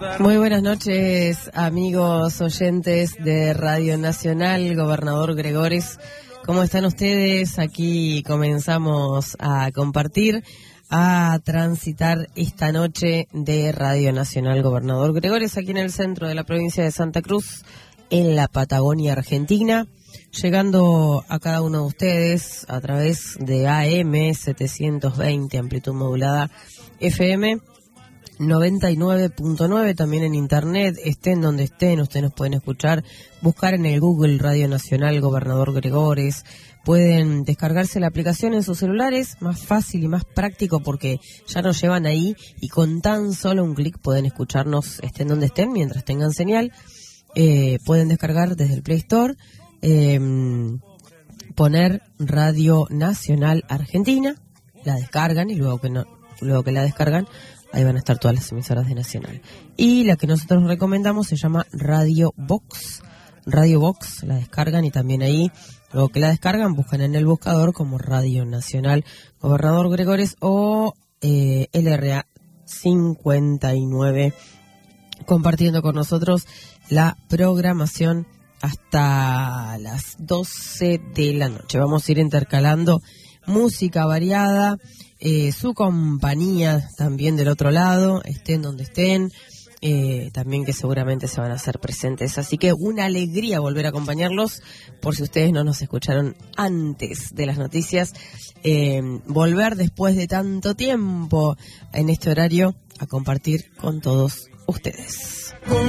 Muy buenas noches, amigos oyentes de Radio Nacional, Gobernador Gregores. ¿Cómo están ustedes? Aquí comenzamos a compartir, a transitar esta noche de Radio Nacional, Gobernador Gregores, aquí en el centro de la provincia de Santa Cruz, en la Patagonia Argentina, llegando a cada uno de ustedes a través de AM 720, amplitud modulada, FM 99.9, también en internet, estén donde estén, ustedes nos pueden escuchar, buscar en el Google Radio Nacional Gobernador Gregores, pueden descargarse la aplicación en sus celulares, más fácil y más práctico porque ya nos llevan ahí y con tan solo un clic pueden escucharnos estén donde estén, mientras tengan señal. Pueden descargar desde el Play Store, poner Radio Nacional Argentina, la descargan y luego que la descargan, ahí van a estar todas las emisoras de Nacional. Y la que nosotros recomendamos se llama Radio Box. Radio Box, la descargan y también ahí, luego que la descargan, buscan en el buscador como Radio Nacional Gobernador Gregores o LRA 59, compartiendo con nosotros la programación hasta las 12 de la noche. Vamos a ir intercalando música variada, su compañía también del otro lado, estén donde estén, también que seguramente se van a hacer presentes. Así que una alegría volver a acompañarlos, por si ustedes no nos escucharon antes de las noticias, volver después de tanto tiempo en este horario a compartir con todos ustedes.